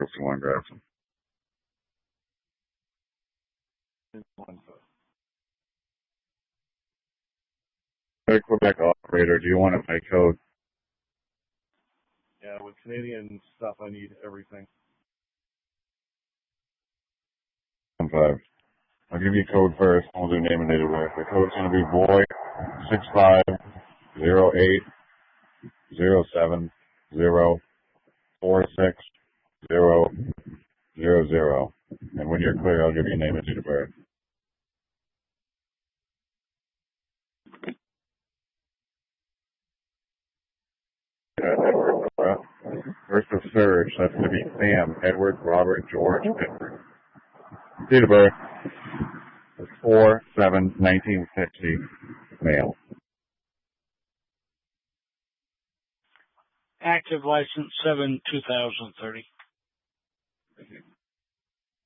One Grafton. Hey, Quebec operator, do you want my code? Yeah, with Canadian stuff, I need everything. 5. I'll give you code first, and we'll do name and date of birth. The code's going to be boy 650807046000. And when you're clear, I'll give you name and date of birth. First of Surge, that's going to be Sam, Edward, Robert, George, Edward. Date of birth is 4/7/1960, male. Active license 7/2030.